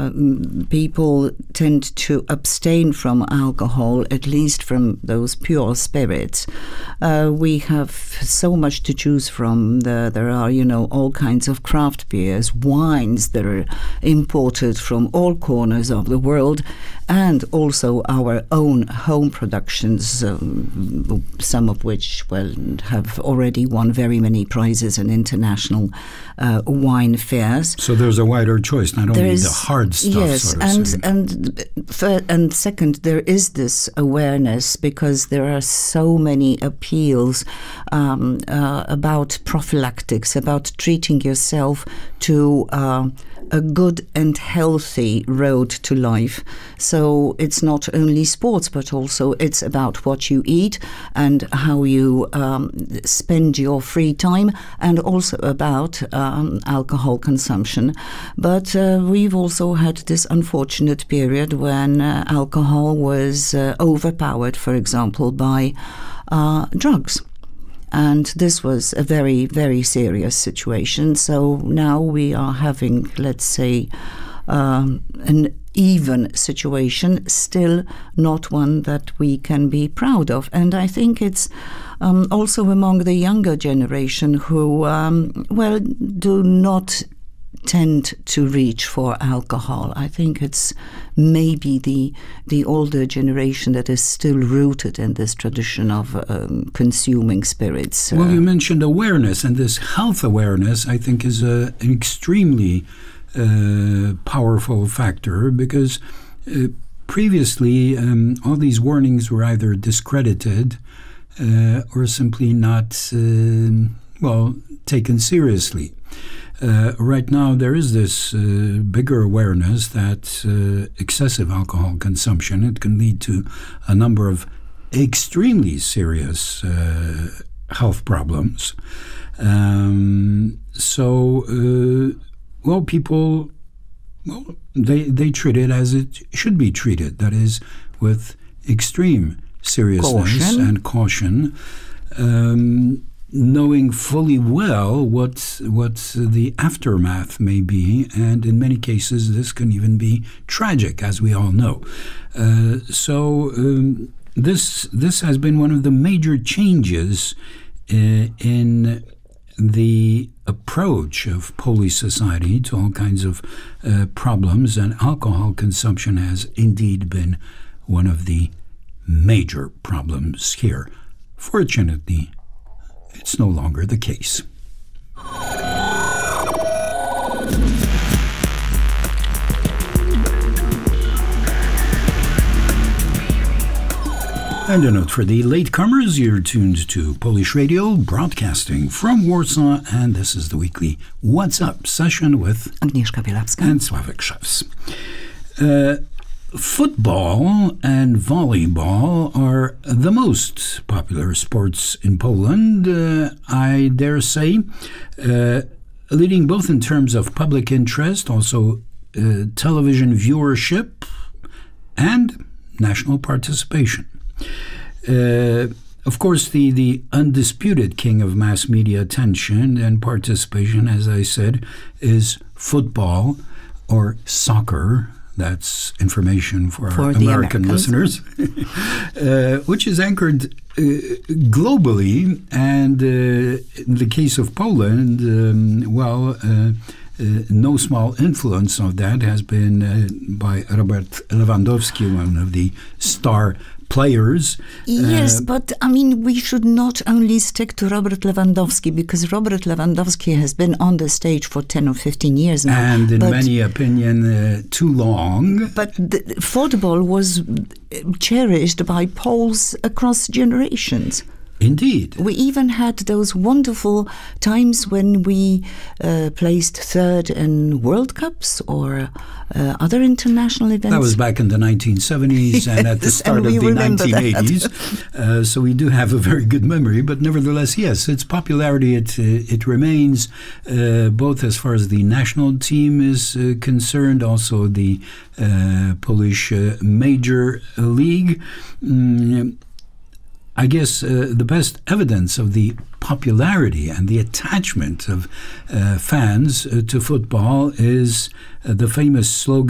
people tend to abstain from alcohol, at least from those pure spirits. We have so much to choose from. There are, all kinds of craft beers, wines that are imported from all corners of the world, and also our own home productions, some of which, have already won very many prizes in international wine fairs. So there's a wider choice, not only the hard stuff. Yes, and second, there is this awareness because there are so many appeals about prophylactics, about treating yourself to a good and healthy road to life. So it's not only sports, but also it's about what you eat and how you spend your free time, and also about alcohol consumption. But we've also had this unfortunate period when alcohol was overpowered, for example, by drugs. And this was a very, very serious situation. So now we are having, let's say, an even situation, still not one that we can be proud of. And I think it's also among the younger generation who, do not tend to reach for alcohol. I think it's maybe the older generation that is still rooted in this tradition of consuming spirits. Well, you mentioned awareness, and this health awareness, I think, is an extremely powerful factor, because previously all these warnings were either discredited or simply not taken seriously. Right now, there is this bigger awareness that excessive alcohol consumption, it can lead to a number of extremely serious health problems. People, they treat it as it should be treated. That is, with extreme seriousness and caution. Knowing fully well what the aftermath may be, and in many cases this can even be tragic, as we all know. This has been one of the major changes in the approach of Polish society to all kinds of problems, and alcohol consumption has indeed been one of the major problems here. Fortunately, it's no longer the case. And a note for the latecomers, you're tuned to Polish Radio, broadcasting from Warsaw, and this is the weekly What's Up session with Agnieszka Bielawska and Sławek Krzews. Football and volleyball are the most popular sports in Poland, I dare say, leading both in terms of public interest, also television viewership, and national participation. Of course, the undisputed king of mass media attention and participation, as I said, is football or soccer. That's information for our American listeners, which is anchored globally. And in the case of Poland, no small influence of that has been by Robert Lewandowski, one of the star players. Yes, but I mean, we should not only stick to Robert Lewandowski, because Robert Lewandowski has been on the stage for 10 or 15 years now. And in many opinion, too long. But football was cherished by Poles across generations. Indeed. We even had those wonderful times when we placed third in World Cups or other international events. That was back in the 1970s and at the start of the 1980s. So we do have a very good memory. But nevertheless, yes, its popularity, it remains, both as far as the national team is concerned, also the Polish Major League. I guess the best evidence of the popularity and the attachment of fans to football is the famous slogan,